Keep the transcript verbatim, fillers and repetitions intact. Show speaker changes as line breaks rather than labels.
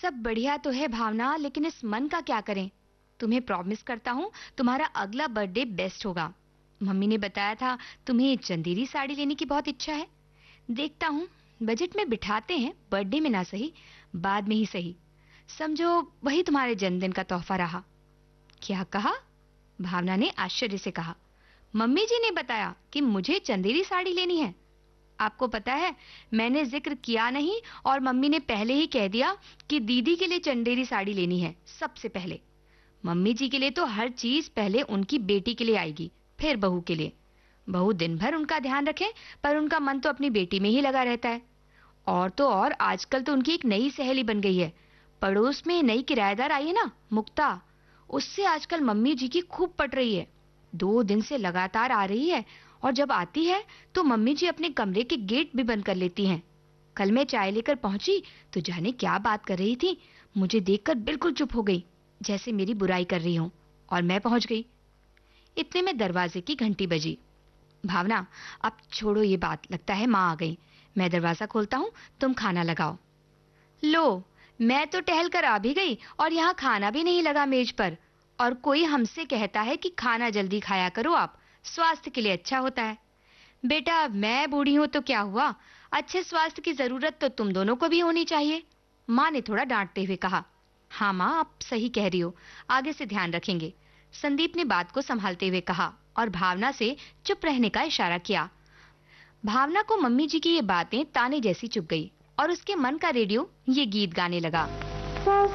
सब बढ़िया तो है भावना, लेकिन इस मन का क्या करें। तुम्हें प्रॉमिस करता हूँ तुम्हारा अगला बर्थडे बेस्ट होगा। मम्मी ने बताया था तुम्हें चंदेरी साड़ी लेने की बहुत इच्छा है। देखता हूँ बजट में बिठाते हैं, बर्थडे में ना सही बाद में ही सही। समझो वही तुम्हारे जन्मदिन का तोहफा रहा। क्या कहा? भावना ने आश्चर्य से कहा। मम्मी जी ने बताया कि मुझे चंदेरी साड़ी लेनी है। आपको पता है मैंने जिक्र किया नहीं और मम्मी ने पहले ही कह दिया कि दीदी के लिए चंदेरी साड़ी लेनी है सबसे पहले। मम्मी जी के लिए तो हर चीज पहले उनकी बेटी के लिए आएगी, फिर बहू के लिए। बहू दिन भर उनका ध्यान रखे पर उनका मन तो अपनी बेटी में ही लगा रहता है। और तो और आजकल तो उनकी एक नई सहेली बन गई है। पड़ोस में नई किराएदार आई है ना, मुक्ता, उससे आजकल मम्मी जी की खूब पट रही है। दो दिन से लगातार आ रही है और जब आती है तो मम्मी जी अपने कमरे के गेट भी बंद कर लेती हैं। कल मैं चाय लेकर पहुंची तो जाने क्या बात कर रही थी, मुझे देखकर बिल्कुल चुप हो गई, जैसे मेरी बुराई कर रही हूं, और मैं पहुंच गई। इतने में दरवाजे की घंटी बजी। भावना अब छोड़ो ये बात, लगता है माँ आ गई। मैं दरवाजा खोलता हूँ, तुम खाना लगाओ। लो, मैं तो टहल कर आ भी गई और यहाँ खाना भी नहीं लगा मेज पर। और कोई हमसे कहता है कि खाना जल्दी खाया करो आप, स्वास्थ्य के लिए अच्छा होता है। बेटा मैं बूढ़ी हूं तो क्या हुआ, अच्छे स्वास्थ्य की जरूरत तो तुम दोनों को भी होनी चाहिए। माँ ने थोड़ा डांटते हुए कहा। हाँ माँ, आप सही कह रही हो, आगे से ध्यान रखेंगे, संदीप ने बात को संभालते हुए कहा और भावना से चुप रहने का इशारा किया। भावना को मम्मी जी की ये बातें ताने जैसी चुभ गई और उसके मन का रेडियो ये गीत गाने लगा।